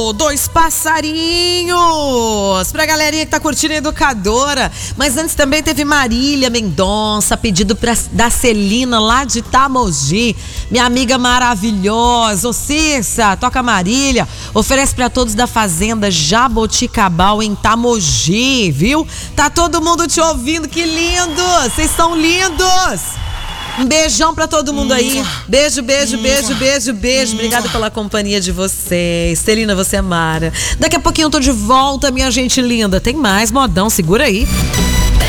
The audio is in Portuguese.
Dois passarinhos pra galerinha que tá curtindo a Educadora. Mas antes também teve Marília Mendonça, pedido da Celina lá de Tamogi. Minha amiga maravilhosa. Ô Cissa, toca Marília. Oferece pra todos da Fazenda Jaboticabal em Tamogi, viu? Tá todo mundo te ouvindo, que lindo! Vocês são lindos! Um beijão pra todo mundo aí. Beijo, beijo, beijo, beijo, beijo. Obrigada pela companhia de vocês. Celina, você é mara. Daqui a pouquinho eu tô de volta, minha gente linda. Tem mais modão, segura aí.